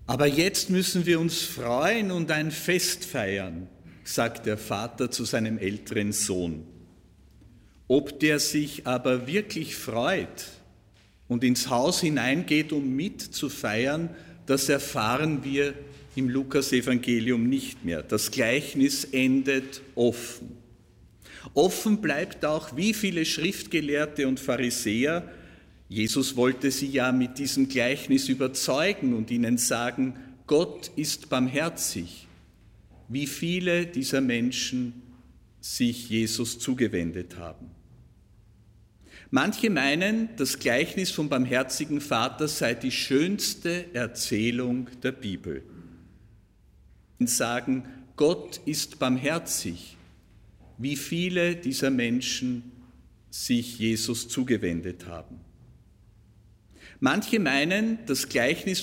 Aber jetzt müssen wir uns freuen und ein Fest feiern, sagt der Vater zu seinem älteren Sohn. Ob der sich aber wirklich freut und ins Haus hineingeht, um mitzufeiern, das erfahren wir im Lukas-Evangelium nicht mehr. Das Gleichnis endet offen. Offen bleibt auch, wie viele Schriftgelehrte und Pharisäer, Jesus wollte sie ja mit diesem Gleichnis überzeugen und ihnen sagen, Gott ist barmherzig, wie viele dieser Menschen sich Jesus zugewendet haben. Manche meinen, das Gleichnis vom barmherzigen Vater sei die schönste Erzählung der Bibel. Und sagen, Gott ist barmherzig, wie viele dieser Menschen sich Jesus zugewendet haben. Manche meinen, das Gleichnis